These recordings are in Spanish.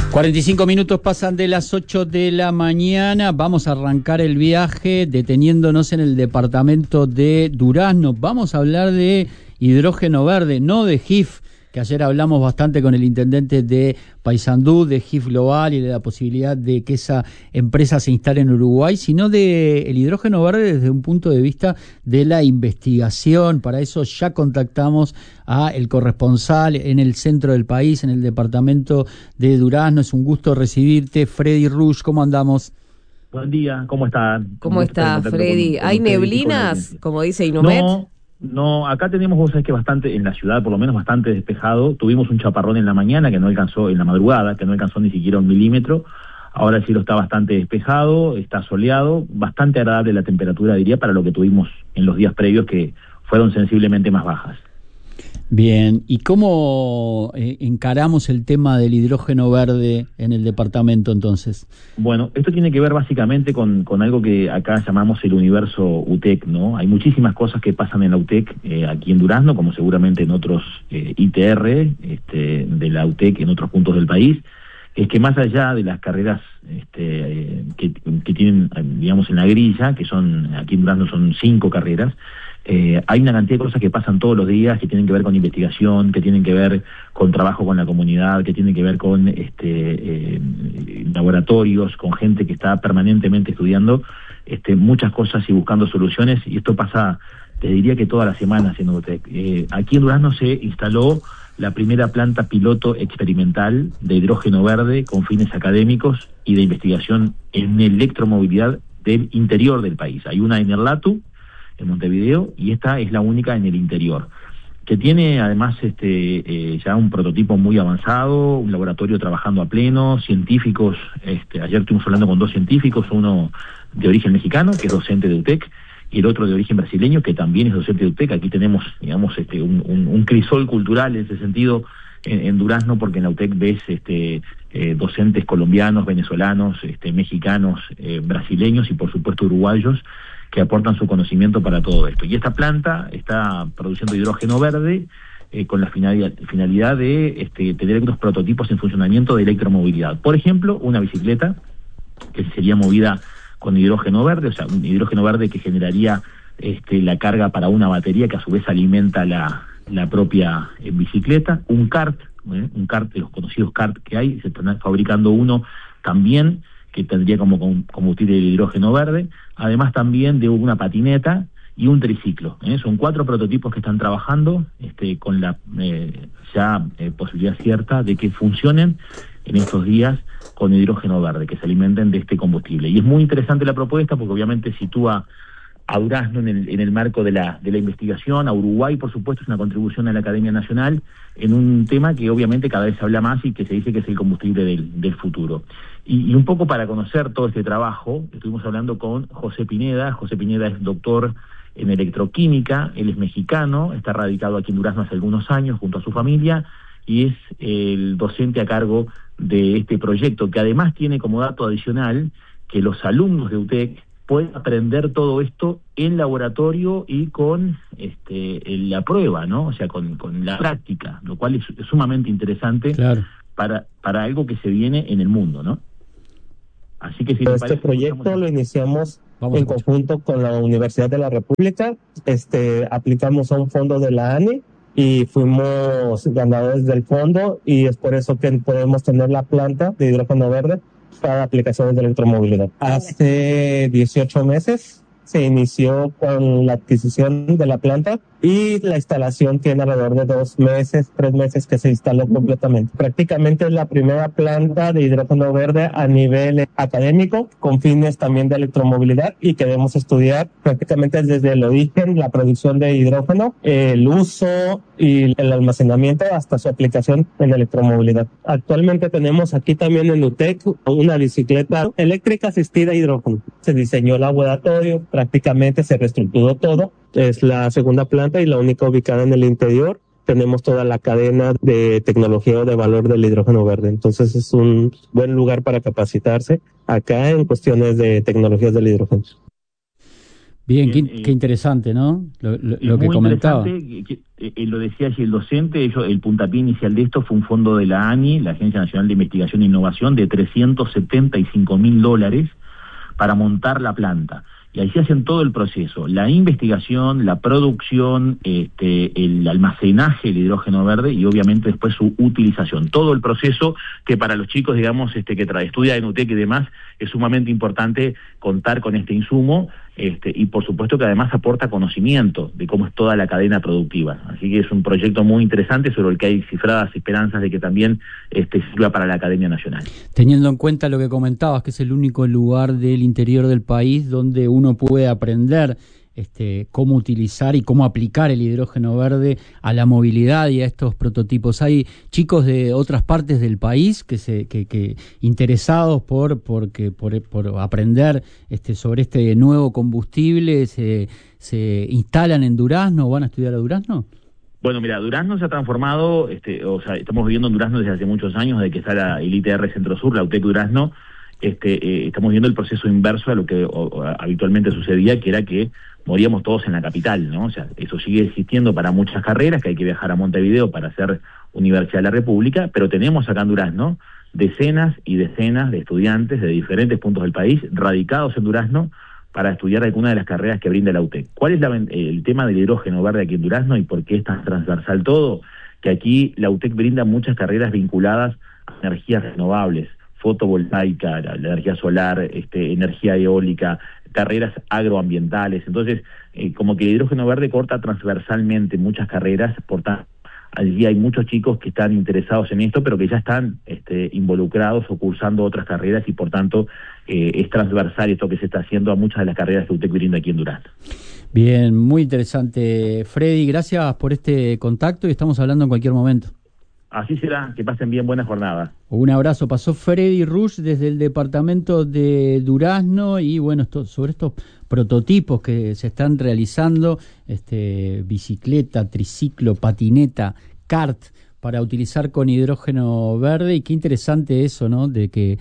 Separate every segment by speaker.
Speaker 1: 45 minutos pasan de las 8 de la mañana. Vamos a arrancar el viaje deteniéndonos en el departamento de Durazno. Vamos a hablar de hidrógeno verde, no de GIF, que ayer hablamos bastante con el intendente de Paysandú, de GIF Global y de la posibilidad de que esa empresa se instale en Uruguay, sino de el hidrógeno verde desde un punto de vista de la investigación. Para eso ya contactamos a el corresponsal en el centro del país, en el departamento de Durazno. Es un gusto recibirte, Freddy Rush. ¿Cómo andamos?
Speaker 2: Buen día, ¿cómo están?
Speaker 3: ¿Cómo está, Freddy? ¿Hay neblinas, como dice Inumet?
Speaker 2: No, acá tenemos, vos sabés que bastante, en la ciudad por lo menos bastante despejado. Tuvimos un chaparrón en la mañana que no alcanzó, en la madrugada, que no alcanzó ni siquiera 1 milímetro. Ahora el cielo está bastante despejado, está soleado, bastante agradable la temperatura, diría, para lo que tuvimos en los días previos, que fueron sensiblemente más bajas.
Speaker 1: Bien, ¿y cómo encaramos el tema del hidrógeno verde en el departamento entonces?
Speaker 2: Bueno, esto tiene que ver básicamente con algo que acá llamamos el universo UTEC, ¿no? Hay muchísimas cosas que pasan en la UTEC aquí en Durazno, como seguramente en otros ITR de la UTEC en otros puntos del país. Es que más allá de las carreras que tienen, digamos, en la grilla, que son, aquí en Durazno son 5 carreras, hay una cantidad de cosas que pasan todos los días, que tienen que ver con investigación, que tienen que ver con trabajo con la comunidad, que tienen que ver con laboratorios, con gente que está permanentemente estudiando muchas cosas y buscando soluciones, y esto pasa, te diría que toda la semana haciendo UTEC. Aquí en Durazno se instaló la primera planta piloto experimental de hidrógeno verde con fines académicos y de investigación en electromovilidad del interior del país. Hay una en Erlatu, en Montevideo, y esta es la única en el interior, que tiene además ya un prototipo muy avanzado, un laboratorio trabajando a pleno, científicos, ayer estuvimos hablando con 2 científicos, uno de origen mexicano, que es docente de UTEC, y el otro de origen brasileño, que también es docente de UTEC. Aquí tenemos, digamos, un crisol cultural en ese sentido en Durazno, porque en la UTEC ves docentes colombianos, venezolanos, mexicanos, brasileños y por supuesto uruguayos, que aportan su conocimiento para todo esto. Y esta planta está produciendo hidrógeno verde con la finalidad de tener unos prototipos en funcionamiento de electromovilidad. Por ejemplo, una bicicleta que sería movida con hidrógeno verde, o sea, un hidrógeno verde que generaría la carga para una batería que a su vez alimenta la propia bicicleta. Un kart de los conocidos kart que hay, se están fabricando uno también que tendría como combustible el hidrógeno verde, además también de una patineta y un triciclo. Son 4 prototipos que están trabajando con la posibilidad cierta de que funcionen en estos días con hidrógeno verde, que se alimenten de este combustible. Y es muy interesante la propuesta porque obviamente sitúa a Durazno en el marco de la investigación, a Uruguay, por supuesto, es una contribución a la Academia Nacional en un tema que obviamente cada vez se habla más y que se dice que es el combustible del futuro. Y un poco para conocer todo este trabajo, estuvimos hablando con José Pineda. José Pineda es doctor en electroquímica, él es mexicano, está radicado aquí en Durazno hace algunos años junto a su familia y es el docente a cargo de este proyecto, que además tiene como dato adicional que los alumnos de UTEC pueden aprender todo esto en laboratorio y con la prueba, ¿no? O sea, con la práctica, lo cual es sumamente interesante. Claro. para algo que se viene en el mundo, ¿no? Así que si
Speaker 4: este proyecto lo iniciamos en conjunto con la Universidad de la República. Aplicamos a un fondo de la ANI y fuimos ganadores del fondo, y es por eso que podemos tener la planta de hidrógeno verde para aplicaciones de electromovilidad. Hace 18 meses se inició con la adquisición de la planta y la instalación tiene alrededor de 2 meses, 3 meses que se instaló completamente. Prácticamente es la primera planta de hidrógeno verde a nivel académico, con fines también de electromovilidad, y queremos estudiar prácticamente desde el origen, la producción de hidrógeno, el uso y el almacenamiento hasta su aplicación en electromovilidad. Actualmente tenemos aquí también en UTEC una bicicleta eléctrica asistida a hidrógeno. Se diseñó el laboratorio, prácticamente se reestructuró todo. Es la segunda planta y la única ubicada en el interior. Tenemos toda la cadena de tecnología o de valor del hidrógeno verde. Entonces es un buen lugar para capacitarse acá en cuestiones de tecnologías del hidrógeno.
Speaker 1: Bien, qué interesante, ¿no? Lo que comentaba.
Speaker 2: Lo decía allí el docente, el puntapié inicial de esto fue un fondo de la ANI, la Agencia Nacional de Investigación e Innovación, de $375.000 para montar la planta. Y ahí se hacen todo el proceso, la investigación, la producción, el almacenaje del hidrógeno verde y obviamente después su utilización. Todo el proceso que para los chicos, digamos, que estudian en UTEC y demás, es sumamente importante contar con este insumo, y por supuesto que además aporta conocimiento de cómo es toda la cadena productiva. Así que es un proyecto muy interesante sobre el que hay cifradas esperanzas de que también sirva para la Academia Nacional.
Speaker 1: Teniendo en cuenta lo que comentabas, que es el único lugar del interior del país donde uno puede aprender cómo utilizar y cómo aplicar el hidrógeno verde a la movilidad y a estos prototipos. Hay chicos de otras partes del país que interesados por aprender sobre este nuevo combustible se instalan en Durazno o van a estudiar a Durazno.
Speaker 2: Bueno, mira, Durazno se ha transformado, estamos viviendo en Durazno desde hace muchos años, desde que está el ITR Centro Sur, la UTEC Durazno. Estamos viendo el proceso inverso a lo que habitualmente sucedía, que era que moríamos todos en la capital, ¿no? O sea, eso sigue existiendo para muchas carreras, que hay que viajar a Montevideo para hacer Universidad de la República, pero tenemos acá en Durazno decenas y decenas de estudiantes de diferentes puntos del país radicados en Durazno para estudiar alguna de las carreras que brinda la UTEC. ¿Cuál es el tema del hidrógeno verde aquí en Durazno y por qué es tan transversal todo? Que aquí la UTEC brinda muchas carreras vinculadas a energías renovables, fotovoltaica, la energía solar, energía eólica, carreras agroambientales. Entonces, como que el hidrógeno verde corta transversalmente muchas carreras, por tanto, allí hay muchos chicos que están interesados en esto, pero que ya están involucrados o cursando otras carreras y por tanto es transversal esto que se está haciendo a muchas de las carreras que UTEC brinda aquí en Durazno.
Speaker 1: Bien, muy interesante, Freddy. Gracias por este contacto y estamos hablando en cualquier momento.
Speaker 2: Así será, que pasen bien, buena jornada.
Speaker 1: Un abrazo. Pasó Freddy Rush desde el departamento de Durazno y bueno, sobre estos prototipos que se están realizando, bicicleta, triciclo, patineta, kart, para utilizar con hidrógeno verde. Y qué interesante eso, ¿no? De que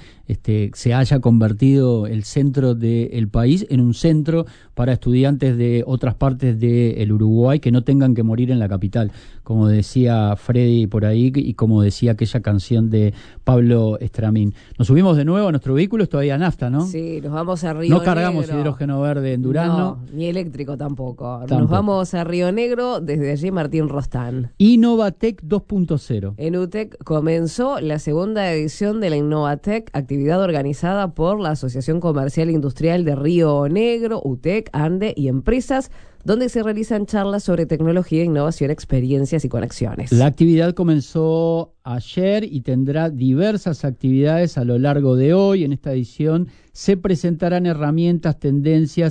Speaker 1: se haya convertido el centro del país en un centro para estudiantes de otras partes del Uruguay que no tengan que morir en la capital, como decía Freddy por ahí y como decía aquella canción de Pablo Estramín. Nos subimos de nuevo a nuestro vehículo, es todavía nafta, ¿no?
Speaker 3: Sí, nos vamos a Río Negro.
Speaker 1: No cargamos hidrógeno verde en Durazno.
Speaker 3: No, ni eléctrico tampoco. Nos vamos a Río Negro, desde allí Martín Rostán.
Speaker 1: Innovatec 2.0.
Speaker 3: En UTEC comenzó la segunda edición de la Innovatec, actividad organizada por la Asociación Comercial e Industrial de Río Negro, UTEC, ANDE y empresas, donde se realizan charlas sobre tecnología, innovación, experiencias y conexiones.
Speaker 1: La actividad comenzó ayer y tendrá diversas actividades a lo largo de hoy. En esta edición se presentarán herramientas, tendencias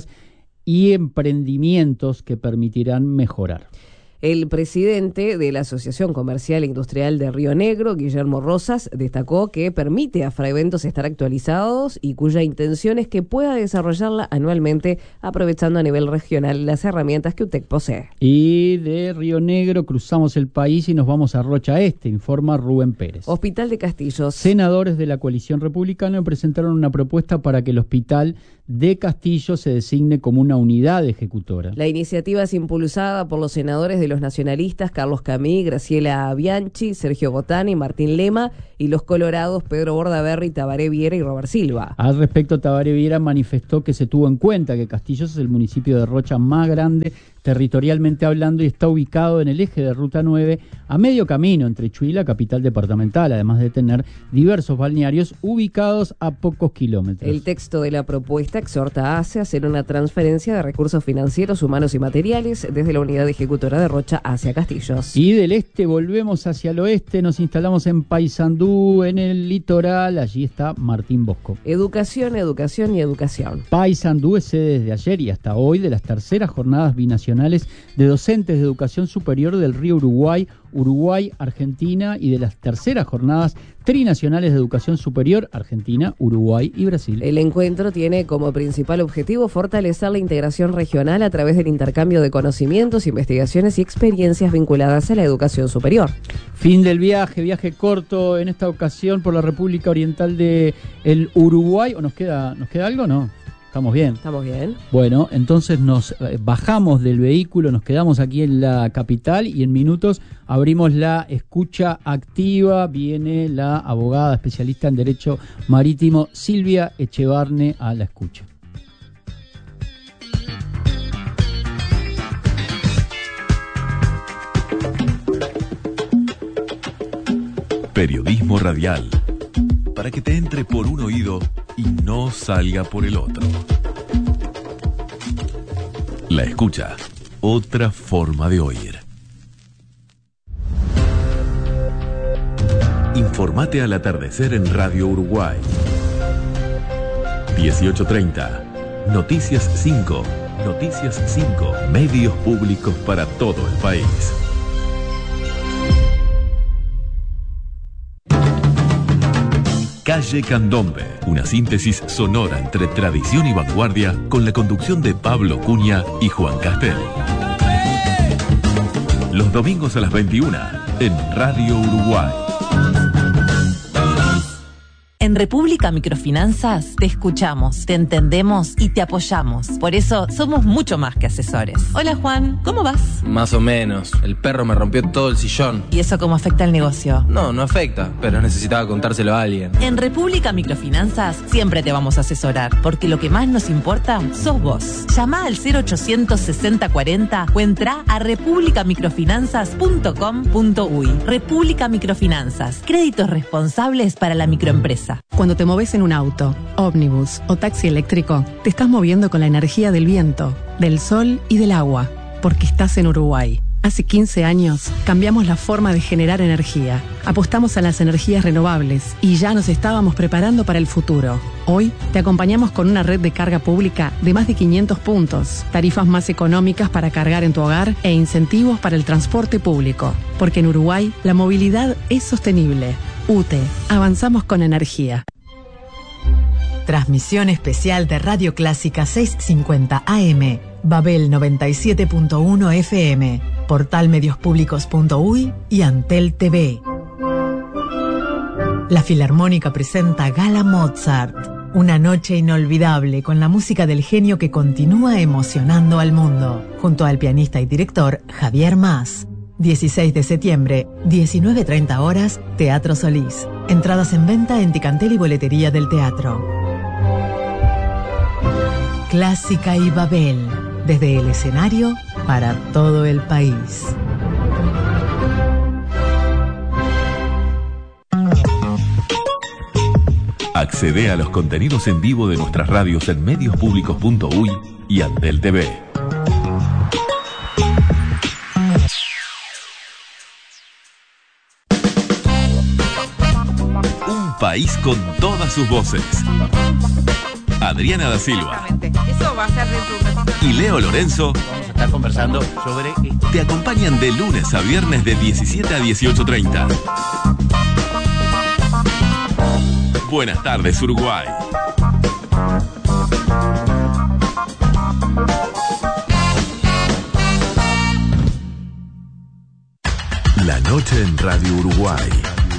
Speaker 1: y emprendimientos que permitirán mejorar.
Speaker 3: El presidente de la Asociación Comercial e Industrial de Río Negro, Guillermo Rosas, destacó que permite a Fraeventos estar actualizados y cuya intención es que pueda desarrollarla anualmente, aprovechando a nivel regional las herramientas que UTEC posee.
Speaker 1: Y de Río Negro cruzamos el país y nos vamos a Rocha Este, informa Rubén Pérez.
Speaker 3: Hospital de Castillos.
Speaker 1: Senadores de la coalición republicana presentaron una propuesta para que el Hospital de Castillos se designe como una unidad ejecutora.
Speaker 3: La iniciativa es impulsada por los senadores de los nacionalistas Carlos Camí, Graciela Bianchi, Sergio Botani, Martín Lema y los colorados Pedro Bordaberry, Tabaré Viera y Robert Silva.
Speaker 1: Al respecto, Tabaré Viera manifestó que se tuvo en cuenta que Castillos es el municipio de Rocha más grande territorialmente hablando y está ubicado en el eje de Ruta 9 a medio camino entre Chuy y la capital departamental, además de tener diversos balnearios ubicados a pocos kilómetros.
Speaker 3: El texto de la propuesta exhorta a ACE a hacer una transferencia de recursos financieros, humanos y materiales desde la unidad ejecutora de Rocha hacia Castillos.
Speaker 1: Y del este volvemos hacia el oeste, nos instalamos en Paysandú, en el litoral, allí está Martín Bosco.
Speaker 3: Educación, educación y educación.
Speaker 1: Paysandú es sede desde ayer y hasta hoy de las terceras jornadas binacionales de docentes de educación superior del río Uruguay, Argentina y de las terceras jornadas trinacionales de educación superior, Argentina, Uruguay y Brasil.
Speaker 3: El encuentro tiene como principal objetivo fortalecer la integración regional a través del intercambio de conocimientos, investigaciones y experiencias vinculadas a la educación superior.
Speaker 1: Fin del viaje corto en esta ocasión por la República Oriental del Uruguay. ¿O nos queda algo? No. ¿Estamos bien?
Speaker 3: Estamos bien.
Speaker 1: Bueno, entonces nos bajamos del vehículo, nos quedamos aquí en la capital y en minutos abrimos la escucha activa. Viene la abogada especialista en Derecho Marítimo, Silvia Echevarne, a la escucha.
Speaker 5: Periodismo radial, para que te entre por un oído y no salga por el otro. La escucha, otra forma de oír. Informate al atardecer en Radio Uruguay. 18:30. Noticias 5. Noticias 5. Medios públicos para todo el país. Calle Candombe, una síntesis sonora entre tradición y vanguardia con la conducción de Pablo Cunha y Juan Castel. Los domingos a las 21 en Radio Uruguay.
Speaker 6: En República Microfinanzas te escuchamos, te entendemos y te apoyamos. Por eso somos mucho más que asesores. Hola Juan, ¿cómo vas?
Speaker 7: Más o menos. El perro me rompió todo el sillón.
Speaker 6: ¿Y eso cómo afecta al negocio?
Speaker 7: No afecta, pero necesitaba contárselo a alguien.
Speaker 6: En República Microfinanzas siempre te vamos a asesorar, porque lo que más nos importa sos vos. Llama al 0800 6040 o entra a republicamicrofinanzas.com.uy. República Microfinanzas, créditos responsables para la microempresa.
Speaker 8: Cuando te moves en un auto, ómnibus o taxi eléctrico, te estás moviendo con la energía del viento, del sol y del agua, porque estás en Uruguay. Hace 15 años cambiamos la forma de generar energía, apostamos a las energías renovables y ya nos estábamos preparando para el futuro. Hoy te acompañamos con una red de carga pública de más de 500 puntos, tarifas más económicas para cargar en tu hogar e incentivos para el transporte público, porque en Uruguay la movilidad es sostenible. UTE, avanzamos con energía.
Speaker 9: Transmisión especial de Radio Clásica 650 AM, Babel 97.1 FM, portalmediospublicos.uy y Antel TV. La Filarmónica presenta Gala Mozart, una noche inolvidable con la música del genio que continúa emocionando al mundo, junto al pianista y director Javier Mas. 16 de septiembre, 19:30 horas, Teatro Solís. Entradas en venta en Ticantel y boletería del teatro. Clásica y Babel, desde el escenario para todo el país.
Speaker 5: Accede a los contenidos en vivo de nuestras radios en mediospublicos.uy y Antel TV. País con todas sus voces. Adriana da Silva.
Speaker 10: Eso va a ser
Speaker 5: y Leo Lorenzo.
Speaker 11: Vamos a estar conversando sobre...
Speaker 5: Te acompañan de lunes a viernes de 17 a 18:30. Buenas tardes, Uruguay. La noche en Radio Uruguay.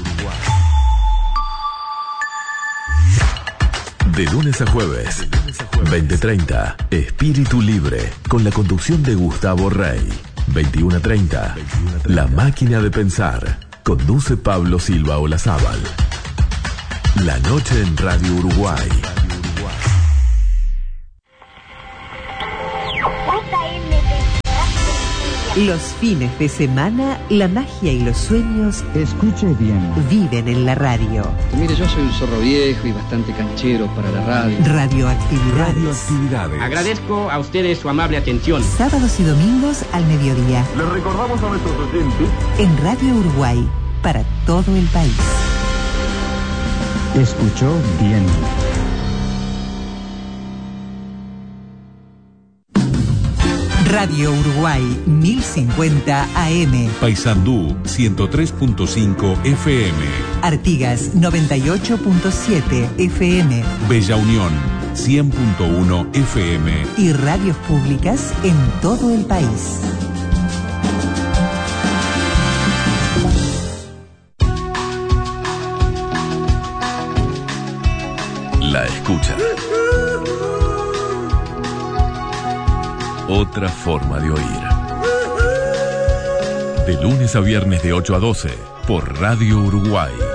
Speaker 5: De lunes a jueves, 20:30, Espíritu Libre, con la conducción de Gustavo Rey. 21:30, La Máquina de Pensar, conduce Pablo Silva Olazábal. La noche en Radio Uruguay.
Speaker 12: Los fines de semana, la magia y los sueños, escuche bien, viven en la radio.
Speaker 13: Mire, yo soy un zorro viejo y bastante canchero para la radio.
Speaker 12: Radioactividades.
Speaker 13: Agradezco a ustedes su amable atención.
Speaker 12: Sábados y domingos al mediodía.
Speaker 14: Les recordamos a nuestros oyentes
Speaker 12: en Radio Uruguay, para todo el país.
Speaker 15: Escuchó bien.
Speaker 12: Radio Uruguay 1050 AM.
Speaker 5: Paysandú 103.5 FM.
Speaker 12: Artigas 98.7 FM.
Speaker 5: Bella Unión 100.1 FM.
Speaker 12: Y radios públicas en todo el país.
Speaker 5: La escucha. otra forma de oír. De lunes a viernes de 8 a 12 por Radio Uruguay.